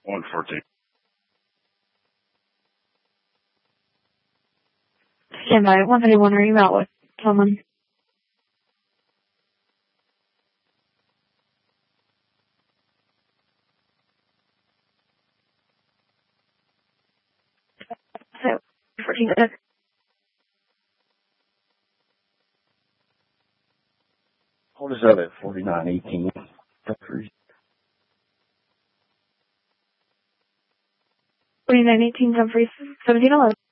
114. Stand by. 131, are you out with someone? So, 14 good. What is that at 4918? 4918, Dumfries, 1711.